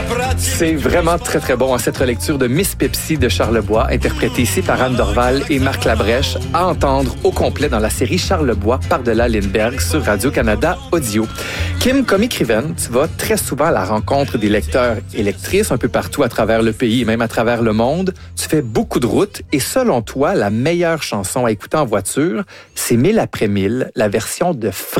C'est vraiment très, très bon, cette relecture de Miss Pepsi de Charlebois, interprétée ici par Anne Dorval et Marc Labrèche, à entendre au complet dans la série Charlebois par-delà Lindbergh sur Radio-Canada Audio. Kim, comme écrivaine, tu vas très souvent à la rencontre des lecteurs et lectrices un peu partout à travers le pays et même à travers le monde. Tu fais beaucoup de routes et selon toi, la meilleure chanson à écouter en voiture, c'est 1000 après 1000, la version de